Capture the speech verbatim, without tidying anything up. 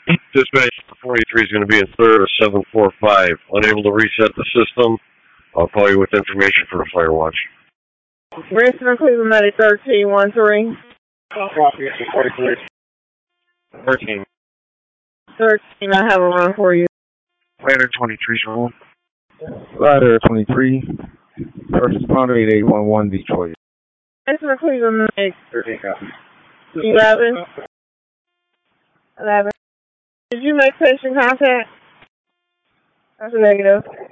Dispatch forty-three is going to be in third of seven four five. Unable to reset the system. I'll call you with information for the fire watch. Richmond, Cleveland, Medic thirteen one three. forty-three. thirteen. thirteen, I have a run for you. Ladder twenty-three, roll. Ladder twenty-three. First responder eight eight one one, Detroit. Richmond, Cleveland, Medic thirteen, copy. eleven. eleven. Did you make patient contact? That's a negative.